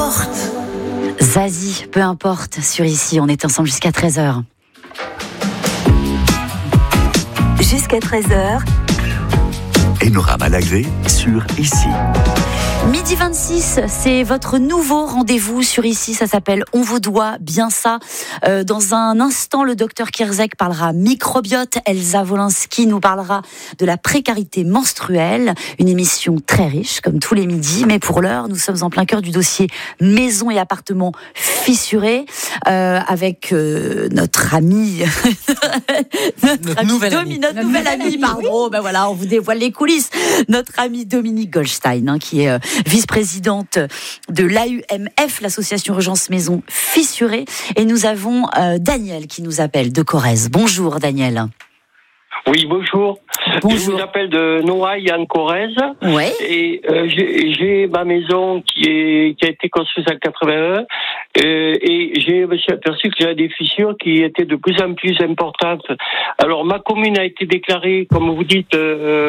importe. Zazie, peu importe, sur Ici, on est ensemble jusqu'à 13h. Jusqu'à 13h. Enora Malagré sur Ici. Midi 26, c'est votre nouveau rendez-vous sur Ici, ça s'appelle On vous doit bien ça. Dans un instant, le docteur Kierzek parlera microbiote, Elsa Wolinski nous parlera de la précarité menstruelle, une émission très riche comme tous les midis, mais pour l'heure, nous sommes en plein cœur du dossier maison et appartement fissurés avec notre amie, notre nouvelle amie, pardon, ben voilà, on vous dévoile les coulisses, notre amie Dominique Goldstein, qui est vice-présidente de l'AUMF, l'association Urgence Maison Fissurée. Et nous avons Daniel qui nous appelle de Corrèze. Bonjour Daniel. Oui, bonjour. Bonjour. Je vous appelle de Noailles en Corrèze. Ouais. Et j'ai ma maison qui a été construite en 81. Et je me suis aperçu que j'avais des fissures qui étaient de plus en plus importantes. Alors ma commune a été déclarée, comme vous dites,